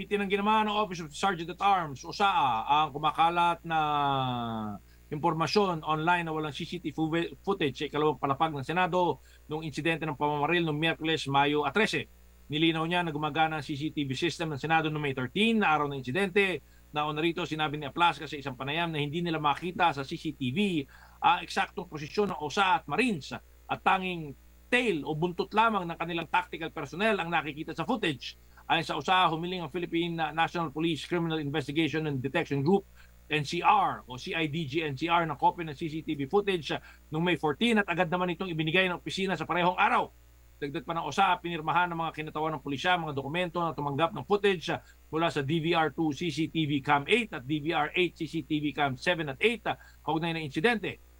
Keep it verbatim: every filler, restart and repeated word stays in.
Itinanggi naman ng Office of the Sergeant at Arms o S A A ang kumakalat na impormasyon online na walang C C T V footage sa ikalawang palapag ng Senado noong insidente ng pamamaril noong Miyerkules, Mayo trese. Nilinaw niya na gumagana ang C C T V system ng Senado noong May thirteen na araw ng insidente. Nauna rito, sinabi ni Aplasca sa isang panayam na hindi nila makita sa C C T V ang eksaktong posisyon ng O S A A at Marines at tanging tail o buntot lamang ng kanilang tactical personnel ang nakikita sa footage. Ayon sa U S A A, humiling ang Philippine National Police Criminal Investigation and Detection Group, N C R o C I D G N C R ng kopya ng C C T V footage noong May fourteen at agad naman itong ibinigay ng opisina sa parehong araw. Dagdag pa ng U S A A, pinirmahan ng mga kinatawan ng pulisya mga dokumento na tumanggap ng footage mula sa D V R two C C T V Cam eight at D V R eight C C T V Cam seven at eight kaugnay ng insidente.